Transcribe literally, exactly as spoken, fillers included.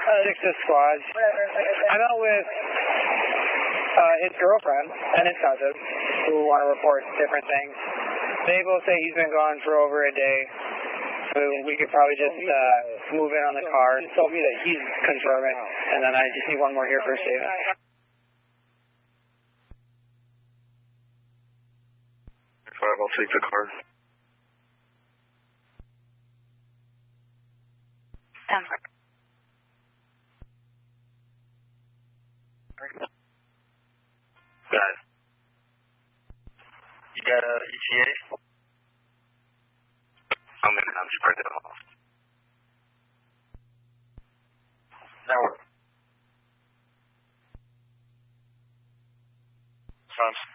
Six to squad. I'm out with uh, his girlfriend and his cousin who want to report different things. They both say he's been gone for over a day. So we could probably just uh, move in on the car. He told me that he's confirming, and then I just need one more here for a statement. Five, I'll take the car. Ten. Guys, you got a E T A? I'm going to have to spread that off. Network. Sounds